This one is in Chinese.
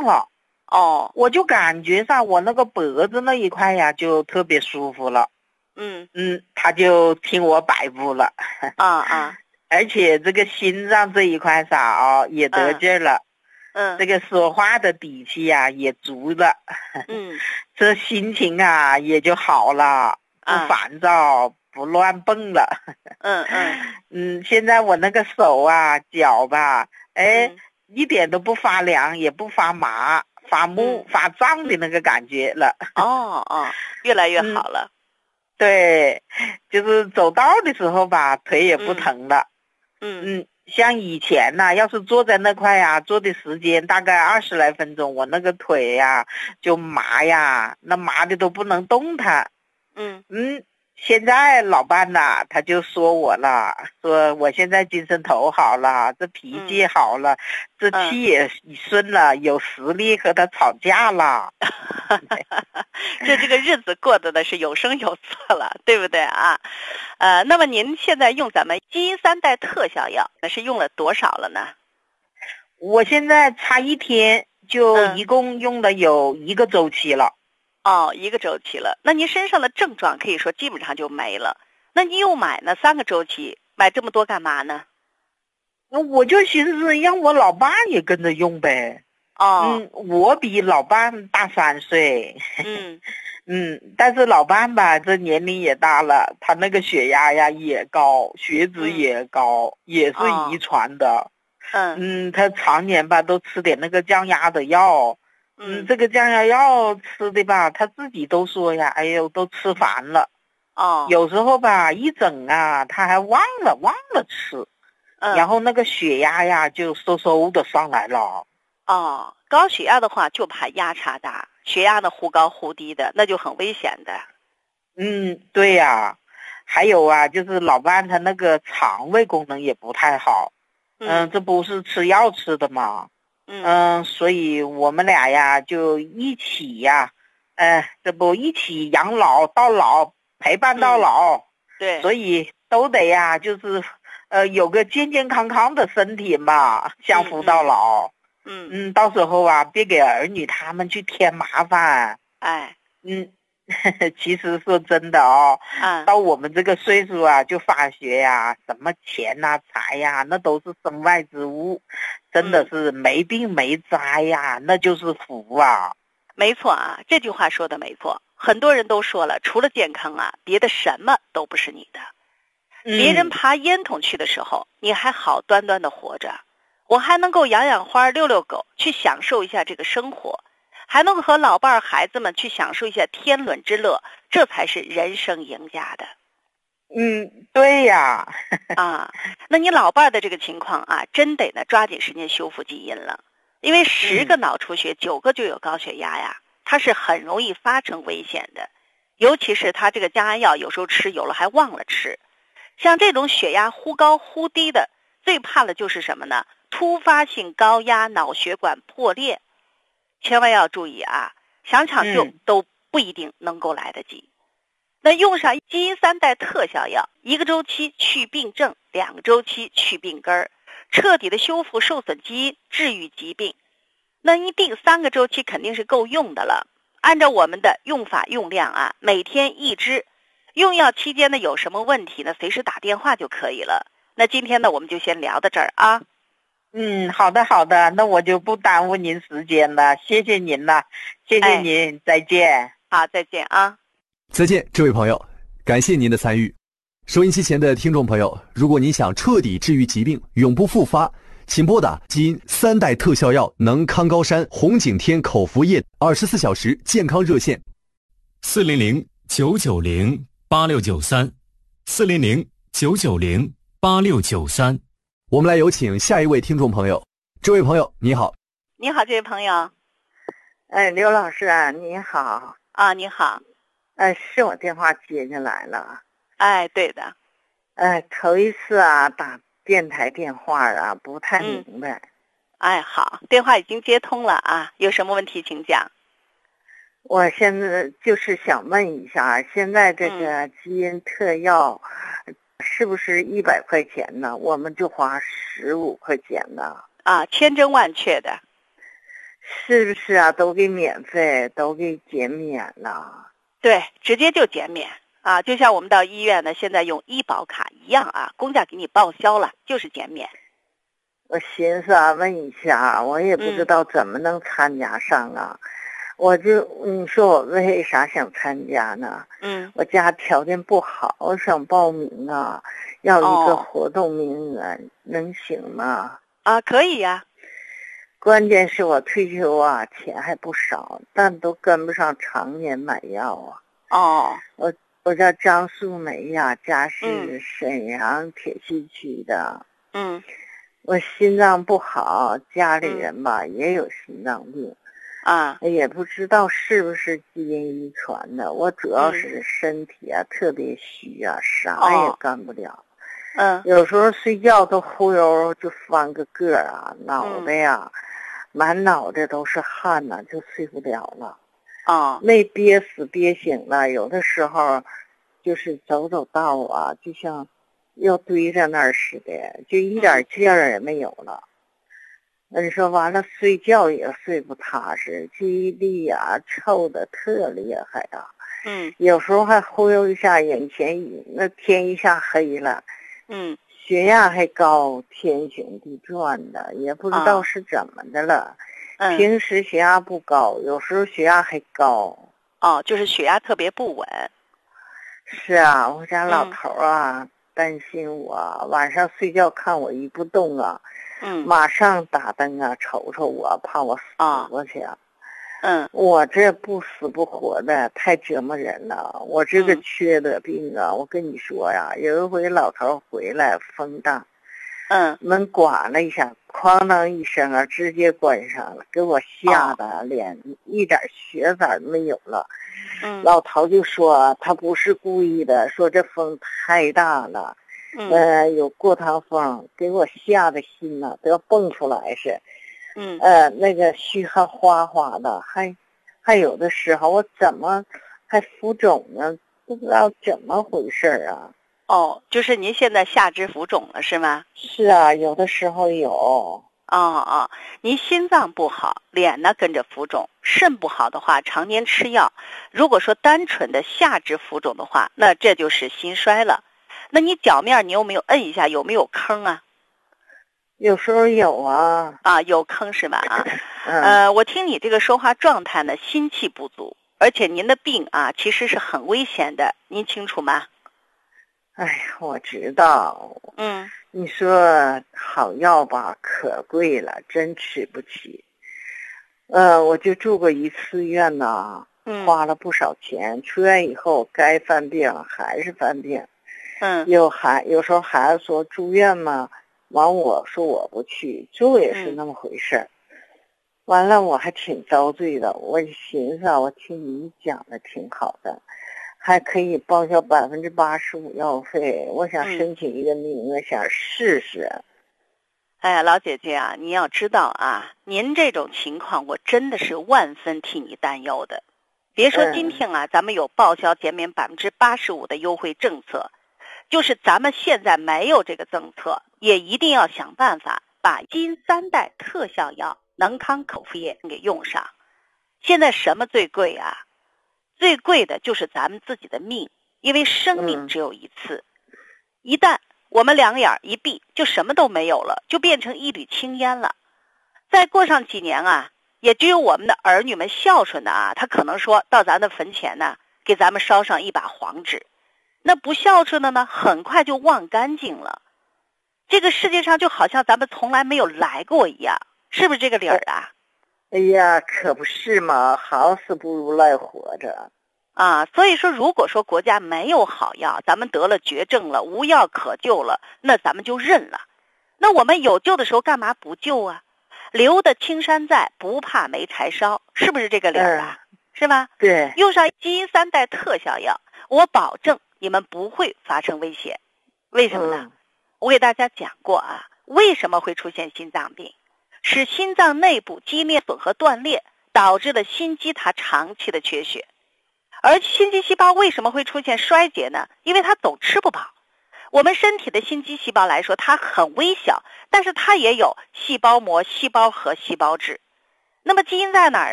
了。 哦， 我就感觉上我那个脖子那一块呀就特别舒服了。他就听我摆布了。而且这个心脏这一块上也得劲儿了。这个说话的底气呀也足了。这心情啊也就好了，不烦躁，不乱蹦了。现在我那个手啊脚吧，一点都不发凉，也不发麻，发木发胀的那个感觉了。 越来越好了。 对，就是走道的时候吧，腿也不疼了。像以前呢，要是坐在那块呀，坐的时间大概20来分钟，我那个腿呀就麻呀，那麻的都不能动弹。现在老伴呐，他就说我了，说我现在精神头好了，这脾气好了，这气也顺了，有实力和他吵架了。 这个日子过得的是有声有色了，对不对啊？那么您现在用咱们基因3代特效药，那是用了多少了呢？ 我现在差1天就一共用了有1个周期了。 1个周期了，那您身上的症状可以说基本上就没了。那你又买呢3个周期，买这么多干嘛呢？ 我就寻思让我老伴也跟着用呗。我比老伴大3岁。但是老伴吧，这年龄也大了，他那个血压呀也高，血脂也高，也是遗传的。他常年吧都吃点那个降压的药。这个降压药吃的吧，他自己都说呀，哎呦，都吃烦了。有时候吧，一整啊，他还忘了吃。然后那个血压呀，就嗖的上来了。 高血压的话，就怕压差大，血压呢忽高忽低的，那就很危险的。 对呀。还有啊，就是老伴他那个肠胃功能也不太好。这不是吃药吃的吗？所以我们俩呀就一起呀，这不一起养老到老，陪伴到老。 对， 所以都得呀，就是有个健健康康的身体嘛，相扶到老。到时候啊，别给儿女他们去添麻烦。其实说真的到我们这个岁数啊，就发觉呀，什么钱呐、财呀，那都是身外之物，真的是没病没灾呀，那就是福啊。 没错啊，这句话说的没错。很多人都说了，除了健康啊，别的什么都不是你的。别人爬烟囱去的时候，你还好端端的活着，我还能够养养花、遛遛狗，去享受一下这个生活，还能够和老伴儿、孩子们去享受一下天伦之乐，这才是人生赢家的。 对呀。 那你老伴儿的这个情况啊，真得呢抓紧时间修复基因了，因为10个脑出血9个就有高血压呀，它是很容易发生危险的，尤其是他这个降压药有时候吃有了还忘了吃。像这种血压忽高忽低的，最怕的就是什么呢？突发性高压脑血管破裂，千万要注意啊，想抢救都不一定能够来得及。那用上基因3代特效药，1个周期去病症，2个周期去病根儿，彻底的修复受损基因，治愈疾病。那一定3个周期肯定是够用的了。按照我们的用法用量啊，每天1支。用药期间呢有什么问题呢？随时打电话就可以了。那今天呢我们就先聊到这儿啊。 好的，那我就不耽误您时间了，谢谢您了，谢谢您，再见。 好，再见啊。 再见，这位朋友，感谢您的参与。收音机前的听众朋友，如果您想彻底治愈疾病，永不复发，请拨打基因3代特效药能康高山红景天口服液24小时健康热线 400-990-8693，400-990-8693。 我们来有请下一位听众朋友。这位朋友你好。 你好，这位朋友。 刘老师啊，你好。 你好。 是我电话接进来了。 对的。 头一次啊打电台电话啊，不太明白。 好，电话已经接通了啊，有什么问题请讲。 我现在就是想问一下，现在这个基因特药是不是100块钱呢？我们就花15块钱呢？ 千真万确的。 是不是啊？都给免费，都给减免了。 对，直接就减免啊，就像我们到医院呢，现在用医保卡一样啊，公家给你报销了，就是减免。 我寻思啊，问一下，我也不知道怎么能参加上啊。你说我为啥想参加呢？我家条件不好，我想报名啊，要一个活动名额，能行吗？ 啊，可以呀。 关键是我退休啊，钱还不少，但都跟不上常年买药啊。我叫张素梅呀，家是沈阳铁西区的。我心脏不好，家里人吧也有心脏病。也不知道是不是基因遗传的，我主要是身体啊特别虚啊，啥也干不了。有时候睡觉都忽悠就翻个个啊，脑袋呀，满脑袋都是汗呐，就睡不了了。没憋死憋醒了，有的时候就是走道啊，就像要堆在那儿似的，就一点劲儿也没有了。你说完了，睡觉也睡不踏实，记忆力呀臭的特厉害呀。有时候还忽悠一下，眼前那天一下黑了。血压还高，天旋地转的，也不知道是怎么的了。平时血压不高，有时候血压还高。 就是血压特别不稳。 是啊，我家老头啊，担心我，晚上睡觉看我一不动啊。马上打灯啊，瞅瞅我，怕我死过去啊。我这不死不活的，太折磨人了。我这个缺德病啊，我跟你说呀，有一回老头回来，风大，门刮了一下，哐当一声啊，直接关上了，给我吓得脸一点血色都没有了。老头就说他不是故意的，说这风太大了。有过堂风，给我吓得心呐都要蹦出来似。那个虚汗哗哗的，还有的时候我怎么还浮肿呢？不知道怎么回事啊。 就是您现在下肢浮肿了是吗？ 是啊，有的时候有。 您心脏不好，脸呢跟着浮肿，肾不好的话，常年吃药。如果说单纯的下肢浮肿的话，那这就是心衰了。那你脚面你有没有摁一下，有没有坑啊？ 有时候有啊。 有坑是吧？我听你这个说话状态呢，心气不足，而且您的病啊其实是很危险的，您清楚吗？ 哎呀，我知道。你说好药吧，可贵了，真吃不起。我就住过一次院呢，花了不少钱。出院以后该犯病还是犯病。有时候孩子说住院嘛，完我说我不去，住也是那么回事。完了我还挺遭罪的，我寻思我听你讲的挺好的，还可以报销85%药费，我想申请一个名额，想试试。 哎呀，老姐姐啊，您要知道啊，您这种情况我真的是万分替你担忧的。别说今天啊，咱们有报销减免85%的优惠政策。就是咱们现在没有这个政策，也一定要想办法把基因3代特效药能康口服液给用上。现在什么最贵啊？最贵的就是咱们自己的命，因为生命只有一次。一旦我们两眼一闭，就什么都没有了，就变成一缕青烟了。再过上几年啊，也只有我们的儿女们孝顺的啊，他可能说到咱的坟前呢，给咱们烧上一把黄纸。那不孝顺的呢，很快就忘干净了。这个世界上就好像咱们从来没有来过一样，是不是这个理儿啊？ 哎呀，可不是嘛，好死不如赖活着。 所以说如果说国家没有好药，咱们得了绝症了，无药可救了，那咱们就认了。那我们有救的时候干嘛不救啊？留得青山在，不怕没柴烧，是不是这个理儿啊？是吧？ 对。 用上基因3代特效药，我保证你们不会发生危险。为什么呢？我给大家讲过啊，为什么会出现心脏病？使心脏内部肌链损和断裂，导致了心肌它长期的缺血。而心肌细胞为什么会出现衰竭呢？因为它总吃不饱。我们身体的心肌细胞来说，它很微小，但是它也有细胞膜、细胞核、细胞质。 那么基因在哪儿